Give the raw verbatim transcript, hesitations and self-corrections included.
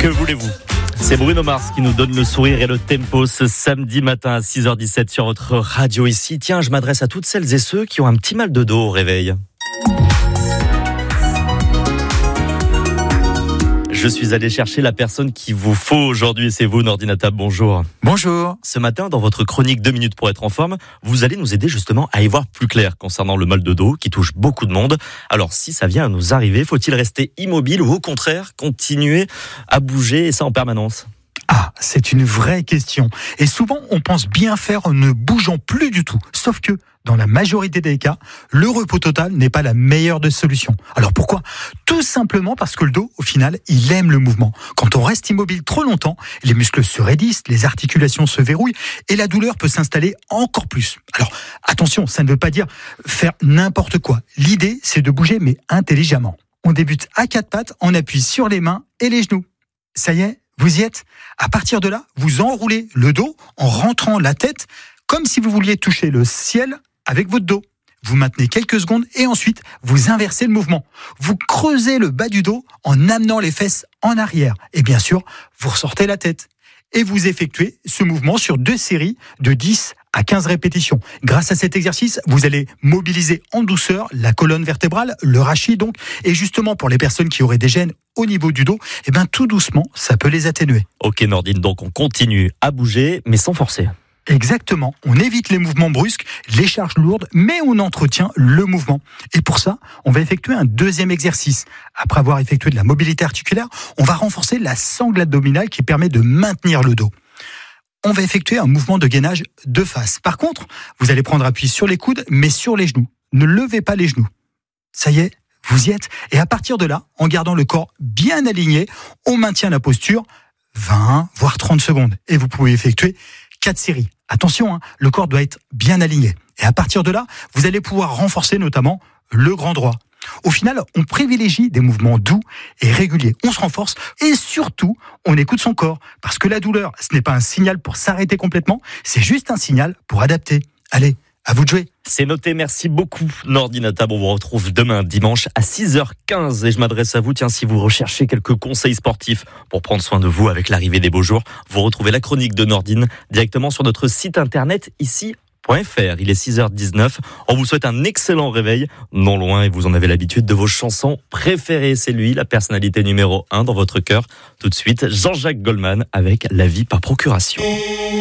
Que voulez-vous ? C'est Bruno Mars qui nous donne le sourire et le tempo ce samedi matin à six heures dix-sept sur votre radio ici. Tiens, je m'adresse à toutes celles et ceux qui ont un petit mal de dos au réveil. Je suis allé chercher la personne qu'il vous faut aujourd'hui. C'est vous, Nordine Attab, bonjour. Bonjour. Ce matin, dans votre chronique deux minutes pour être en forme, vous allez nous aider justement à y voir plus clair concernant le mal de dos qui touche beaucoup de monde. Alors, si ça vient à nous arriver, faut-il rester immobile ou au contraire continuer à bouger et ça en permanence ? Ah, c'est une vraie question. Et souvent, on pense bien faire en ne bougeant plus du tout. Sauf que, dans la majorité des cas, le repos total n'est pas la meilleure des solutions. Alors pourquoi ? Tout simplement parce que le dos, au final, il aime le mouvement. Quand on reste immobile trop longtemps, les muscles se raidissent, les articulations se verrouillent et la douleur peut s'installer encore plus. Alors attention, ça ne veut pas dire faire n'importe quoi. L'idée, c'est de bouger, mais intelligemment. On débute à quatre pattes, on appuie sur les mains et les genoux. Ça y est ? Vous y êtes ? À partir de là, vous enroulez le dos en rentrant la tête comme si vous vouliez toucher le ciel avec votre dos. Vous maintenez quelques secondes et ensuite vous inversez le mouvement. Vous creusez le bas du dos en amenant les fesses en arrière. Et bien sûr, vous ressortez la tête. Et vous effectuez ce mouvement sur deux séries de dix à quinze répétitions. Grâce à cet exercice, vous allez mobiliser en douceur la colonne vertébrale, le rachis donc. Et justement, pour les personnes qui auraient des gênes au niveau du dos, eh ben, tout doucement, ça peut les atténuer. Ok Nordine, donc on continue à bouger, mais sans forcer. Exactement, on évite les mouvements brusques, les charges lourdes, mais on entretient le mouvement. Et pour ça, on va effectuer un deuxième exercice. Après avoir effectué de la mobilité articulaire, on va renforcer la sangle abdominale qui permet de maintenir le dos. On va effectuer un mouvement de gainage de face. Par contre, vous allez prendre appui sur les coudes, mais sur les genoux. Ne levez pas les genoux. Ça y est, vous y êtes. Et à partir de là, en gardant le corps bien aligné, on maintient la posture vingt, voire trente secondes. Et vous pouvez effectuer quatre séries. Attention, hein, le corps doit être bien aligné. Et à partir de là, vous allez pouvoir renforcer notamment le grand droit. Au final, on privilégie des mouvements doux et réguliers. On se renforce et surtout, on écoute son corps. Parce que la douleur, ce n'est pas un signal pour s'arrêter complètement, c'est juste un signal pour adapter. Allez, à vous de jouer. C'est noté, merci beaucoup Nordine Attab. On vous retrouve demain dimanche à six heures quinze et je m'adresse à vous. Tiens, si vous recherchez quelques conseils sportifs pour prendre soin de vous avec l'arrivée des beaux jours, vous retrouvez la chronique de Nordine directement sur notre site internet ici. .fr. Il est six heures dix-neuf. On vous souhaite un excellent réveil, non loin, et vous en avez l'habitude de vos chansons préférées. C'est lui, la personnalité numéro un dans votre cœur. Tout de suite, Jean-Jacques Goldman avec La vie par procuration.